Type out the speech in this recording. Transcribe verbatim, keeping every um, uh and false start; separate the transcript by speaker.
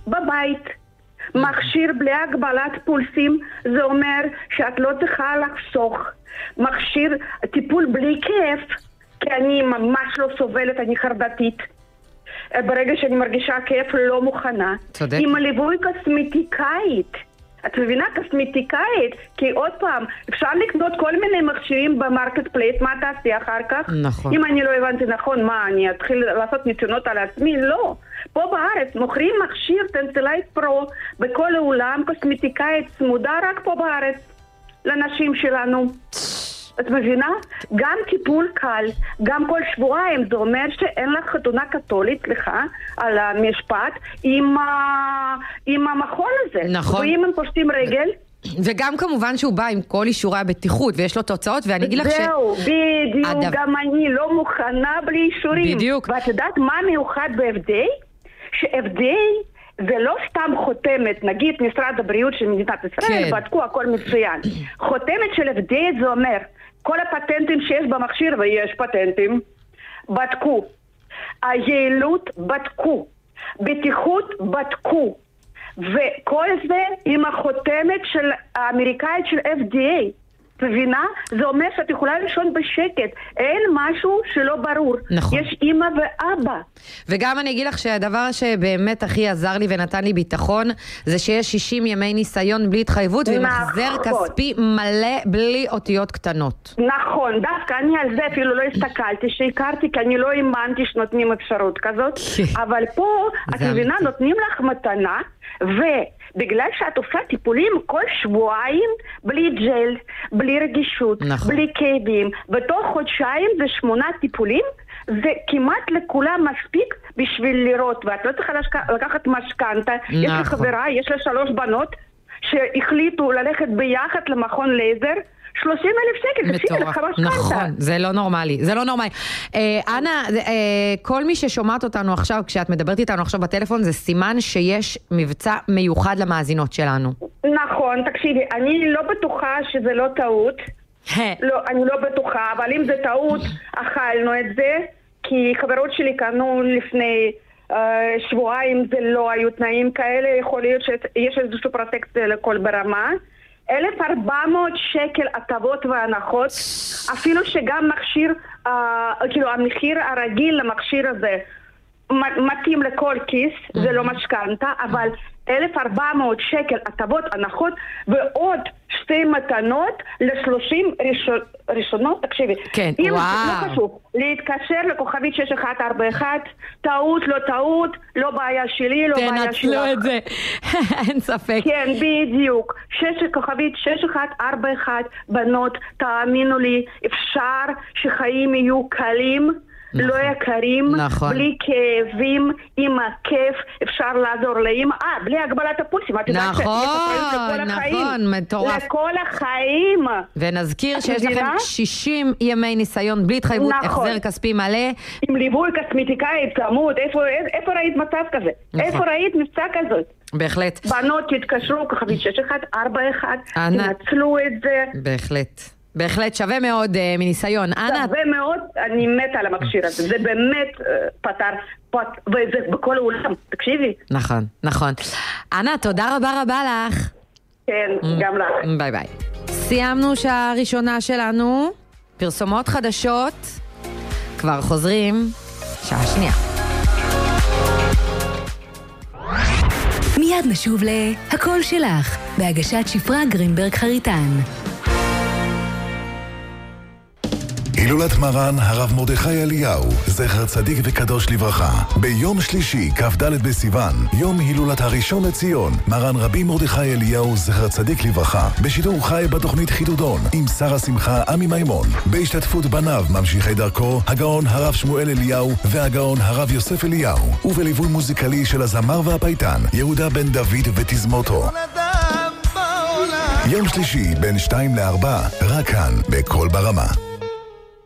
Speaker 1: בבית. מכשיר בלי הגבלת פולסים, זה אומר שאת לא צריכה לחסוך. מכשיר טיפול בלי כאב, כי אני ממש לא סובלת, אני חרדתית. ברגע שאני מרגישה כאב לא מוכנה.
Speaker 2: צודק.
Speaker 1: עם הליווי קוסמטיקאית. את מבינה? קוסמטיקאית, כי עוד פעם, אפשר לקנות כל מיני מכשירים במרקט פלייס, מה תעשי אחר כך?
Speaker 2: נכון.
Speaker 1: אם אני לא הבנתי נכון, מה, אני אתחיל לעשות ניסיונות על עצמי? לא. פה בארץ מוכרים מכשיר טנסילייט פרו בכל העולם, קוסמטיקאית צמודה רק פה בארץ, לנשים שלנו. את מבינה? גם טיפול קל, גם כל שבועיים, זה אומר שאין לך חתונה קתולית, סליחה, על המשפט, עם, ה... עם המכון הזה.
Speaker 2: נכון.
Speaker 1: ואם הם פושטים רגל...
Speaker 2: וגם כמובן שהוא בא עם כל אישורי הבטיחות, ויש לו תוצאות, ואני אגיד לך ש...
Speaker 1: זהו, בדיוק,
Speaker 2: הדבר...
Speaker 1: גם אני לא מוכנה בלי אישורים.
Speaker 2: בדיוק.
Speaker 1: ואת יודעת מה מיוחד ב-אף די איי? ש-אף די איי זה לא סתם חותמת, נגיד משרד הבריאות של מדינת ישראל,
Speaker 2: כן.
Speaker 1: בדקו הכל מצוין. חותמת של אף די איי זה אומר, כל הפטנטים שיש במכשיר, ויש פטנטים, בדקו. היעילות בדקו. בטיחות בדקו. וכל זה עם החותמת של האמריקאית של אף די איי. מבינה? זה אומר שאת יכולה לישון בשקט. אין משהו שלא ברור.
Speaker 2: נכון.
Speaker 1: יש אמא ואבא.
Speaker 2: וגם אני אגיד לך שהדבר שבאמת הכי עזר לי ונתן לי ביטחון, זה שיש שישים ימי ניסיון בלי התחייבות, ומחזר
Speaker 1: נכון.
Speaker 2: כספי מלא בלי אותיות קטנות.
Speaker 1: נכון, דווקא אני על זה אפילו לא הסתכלתי, שהכרתי, כי אני לא האמנתי שנותנים אפשרות כזאת. אבל פה, את מבינה, נותנים לך מתנה, ובגלל שאת עושה טיפולים כל שבועיים, בלי ג'ל, בלי רגישות,
Speaker 2: נכון.
Speaker 1: בלי כאבים, בתוך חודשיים זה שמונה טיפולים, זה כמעט לכולם מספיק בשביל לראות, ואת לא צריכה לקחת משכנתה.
Speaker 2: נכון.
Speaker 1: יש לי חברה, יש לה שלוש בנות, שהחליטו ללכת ביחד למכון לייזר, שלושים אלף שקל,
Speaker 2: מטורף. נכון, זה לא נורמלי, זה לא נורמלי. אה, אנה, אה, כל מי ששומעת אותנו עכשיו, כשאת מדברת איתנו עכשיו בטלפון, זה סימן שיש מבצע מיוחד למאזינות שלנו.
Speaker 1: נכון, תקשיבי, אני לא בטוחה שזה לא טעות, לא, אני לא בטוחה, אבל אם זה טעות, אכלנו את זה, כי חברות שלי קנו לפני uh, שבועיים, זה לא היו תנאים כאלה, יכול להיות שיש איזושהי פרוטקציה לכל ברמה. אלף וארבע מאות שקל הטבות והנחות, אפילו שגם מכשיר, uh, כאילו המחיר הרגיל למכשיר הזה מתאים לכל כיס, mm-hmm. זה לא משכנתה, אבל אלף וארבע מאות שקל הטבות, הנחות, ועוד שתי מתנות לשלושים ראשון, ראשונות, תקשיבי.
Speaker 2: כן,
Speaker 1: אם
Speaker 2: וואו.
Speaker 1: לא חשוב, להתקשר לכוכבית שש אחת ארבע אחת, טעות, לא טעות, לא בעיה שלי, לא בעיה שלך.
Speaker 2: תנצלו את זה, אין ספק.
Speaker 1: כן, בדיוק. שש כוכבית שש אחת ארבע אחת, בנות, תאמינו לי, אפשר שחיים יהיו קלים, נכון. לא יקרים,
Speaker 2: נכון.
Speaker 1: בלי כאבים, עם הכיף, אפשר לעזור לאמא, אה, בלי הגבלת הפולסים,
Speaker 2: נכון, נכון, מטורף.
Speaker 1: לכל החיים.
Speaker 2: ונזכיר שיש לכם שישים ימי ניסיון בלי התחייבות,
Speaker 1: נכון.
Speaker 2: החזר כספי מלא.
Speaker 1: עם ליווי קוסמטיקאי צמוד, איפה, איפה ראית מצב כזה? נכון. איפה ראית מבצע כזאת?
Speaker 2: בהחלט.
Speaker 1: בנות תתקשרו, כוכבית שש אחת ארבע אחת,
Speaker 2: אנה...
Speaker 1: תנצלו את זה.
Speaker 2: בהחלט. בהחלט, שווה מאוד uh, מניסיון. אנה...
Speaker 1: שווה מאוד, אני מתה על המכשיר הזה. זה באמת uh, פתר, פת... וזה בכל העולם. תקשיבי.
Speaker 2: נכון, נכון. אנה, תודה רבה רבה לך.
Speaker 1: כן, גם לך.
Speaker 2: ביי ביי. סיימנו שעה ראשונה שלנו. פרסומות חדשות. כבר חוזרים. שעה שנייה.
Speaker 3: מיד נשוב להכל שלך, בהגשת שפרה גרינברג חריטן.
Speaker 4: הילולת מרן הרב מרדכי אליהו, זכר צדיק וקדוש לברכה. ביום שלישי, כ"ד בסיוון, יום הילולת הראשון לציון, מרן רבי מרדכי אליהו, זכר צדיק לברכה, בשידור חי בתוכנית חידודון, עם שר השמחה עמי מימון, בהשתתפות בניו ממשיכי דרכו, הגאון הרב שמואל אליהו והגאון הרב יוסף אליהו, ובליווי מוזיקלי של הזמר והפייטן, יהודה בן דוד ותזמורתו. יום שלישי, בין שתיים לארבע, רק כאן, בכל ברמה.